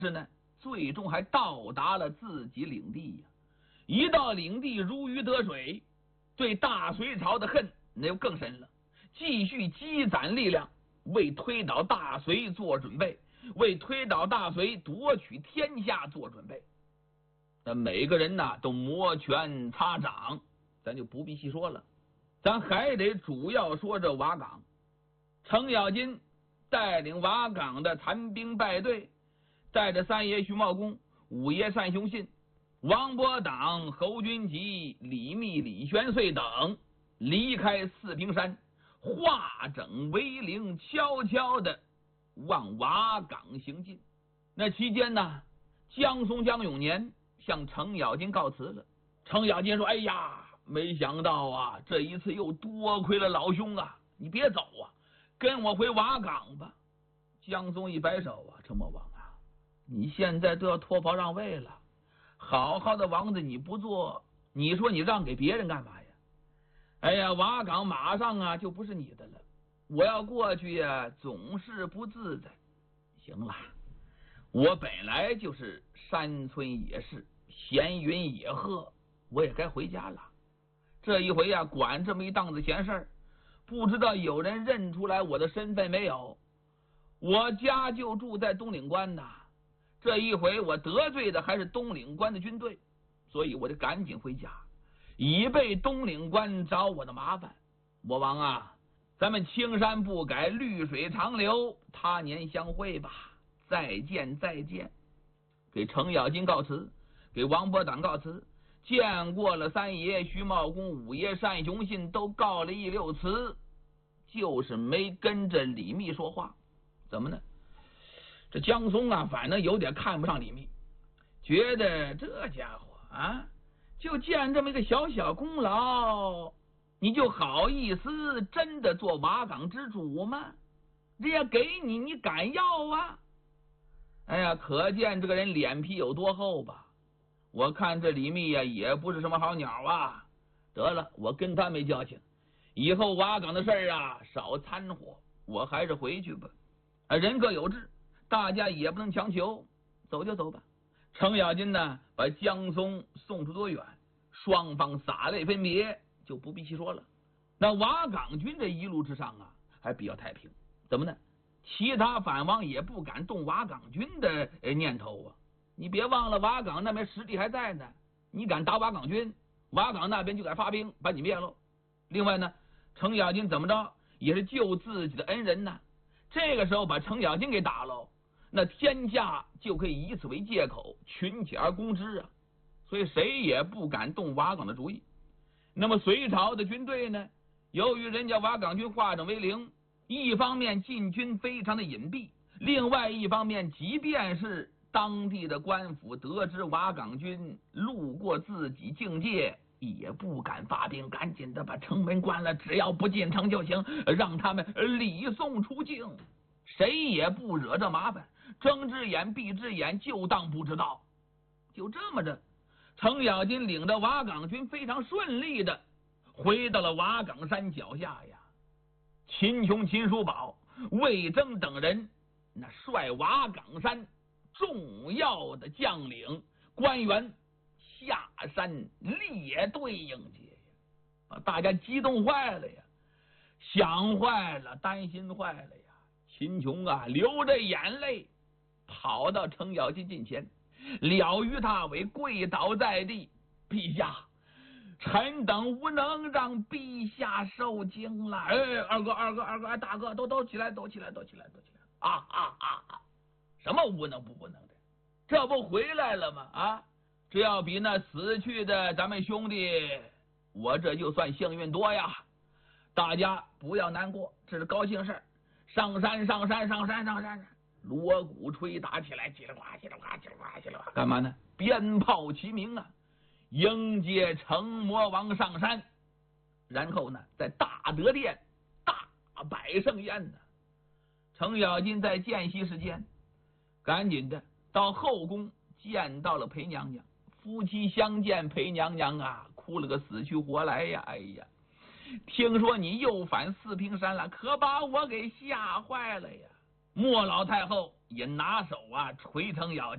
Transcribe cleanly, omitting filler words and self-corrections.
是呢，最终还到达了自己领地呀。一到领地如鱼得水，对大隋朝的恨那就更深了，继续积攒力量，为推倒大隋做准备，为推倒大隋夺取天下做准备。那每个人呐都摩拳擦掌，咱就不必细说了，咱还得主要说这瓦岗。程咬金带领瓦岗的残兵败队，带着三爷徐茂公、五爷单雄信、王伯党、侯君集、李密、李玄遂等离开四平山，化整为零，悄悄的往瓦岗行进。那期间呢，江松、江永年向程咬金告辞了。程咬金说：“哎呀，没想到啊，这一次又多亏了老兄啊，你别走啊，跟我回瓦岗吧。”江松一摆手啊：“程魔王啊，你现在都要脱袍让位了，好好的王子你不做，你说你让给别人干嘛呀？哎呀，瓦岗马上啊就不是你的了，我要过去呀，总是不自在。行了，我本来就是山村野士，闲云野鹤，我也该回家了。这一回呀，管这么一档子闲事儿，不知道有人认出来我的身份没有？我家就住在东岭关呐，这一回我得罪的还是东岭关的军队，所以我得赶紧回家，以备东岭关找我的麻烦。魔王啊，咱们青山不改，绿水长流，他年相会吧，再见再见。给程咬金告辞，给王伯党告辞，见过了三爷徐茂公、五爷单雄信，都告了一溜辞，就是没跟着李密说话。怎么呢？这江松啊，反正有点看不上李密，觉得这家伙啊，就见这么一个小小功劳，你就好意思真的做瓦岗之主吗？人家给你，你敢要啊？哎呀，可见这个人脸皮有多厚吧。我看这李密呀，也不是什么好鸟啊。得了，我跟他没交情，以后瓦岗的事儿啊，少掺和，我还是回去吧。人各有志，大家也不能强求，走就走吧。程咬金呢，把江松送出多远，双方洒泪分别，就不必细说了。那瓦岗军这一路之上啊，还比较太平。怎么呢？其他反王也不敢动瓦岗军的念头啊。你别忘了，瓦岗那边实力还在呢，你敢打瓦岗军，瓦岗那边就敢发兵把你灭了。另外呢，程咬金怎么着也是救自己的恩人呢，这个时候把程咬金给打了，那天下就可以以此为借口群起而攻之啊，所以谁也不敢动瓦岗的主意。那么隋朝的军队呢，由于人家瓦岗军化整为零，一方面进军非常的隐蔽，另外一方面即便是当地的官府得知瓦岗军路过自己境界，也不敢发兵，赶紧的把城门关了，只要不进城就行，让他们礼送出境，谁也不惹这麻烦，睁只眼闭只眼，就当不知道。就这么着，程咬金领着瓦岗军非常顺利的回到了瓦岗山脚下呀。秦琼、秦叔宝、魏征等人那率瓦岗山重要的将领官员下山列队迎接呀，大家激动坏了呀，想坏了，担心坏了呀。秦琼啊，流着眼泪跑到程咬金近前，了于他为，跪倒在地：“陛下，臣等无能让陛下受惊了。”二哥，大哥，都起来，都起来！啊！什么无能不能的？这不回来了吗？啊！这要比那死去的咱们兄弟，我这就算幸运多呀！大家不要难过，这是高兴事儿。上山！锣鼓吹打起来，叽里呱啦，干嘛呢？鞭炮齐鸣啊，迎接程魔王上山。然后呢，在大德殿大摆盛宴呢。程咬金在间隙时间，赶紧的到后宫见到了裴娘娘，夫妻相见，裴娘娘啊哭了个死去活来呀！哎呀，听说你又返四平山了，可把我给吓坏了呀！莫老太后也拿手啊捶程咬金。